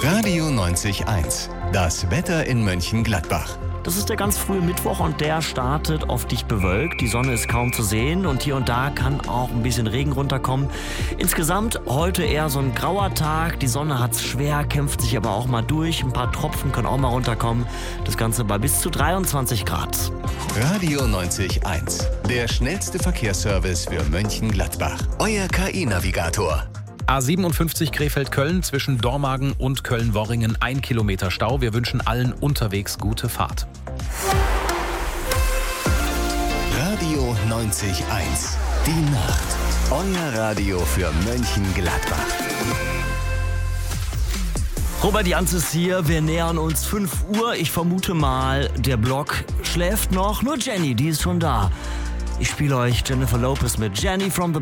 Radio 90.1, das Wetter in Mönchengladbach. Das ist der ganz frühe Mittwoch und der startet auf dicht bewölkt. Die Sonne ist kaum zu sehen und hier und da kann auch ein bisschen Regen runterkommen. Insgesamt heute eher so ein grauer Tag. Die Sonne hat's schwer, kämpft sich aber auch mal durch. Ein paar Tropfen können auch mal runterkommen. Das Ganze bei bis zu 23 Grad. Radio 90.1, der schnellste Verkehrsservice für Mönchengladbach. Euer KI-Navigator. A57 Krefeld-Köln zwischen Dormagen und Köln-Worringen 1 Kilometer Stau. Wir wünschen allen unterwegs gute Fahrt. Radio 90.1, die Nacht. Euer Radio für Mönchengladbach. Robert Janz ist hier, wir nähern uns 5 Uhr. Ich vermute mal, der Block schläft noch. Nur Jenny, die ist schon da. Ich spiele euch Jennifer Lopez mit Jenny from the